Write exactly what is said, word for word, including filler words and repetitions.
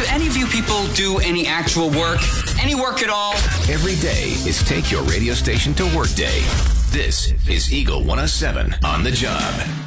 do any of you people do any actual work? Any work at all? Every day is Take Your Radio Station to Work Day. This is Eagle one oh seven on the job.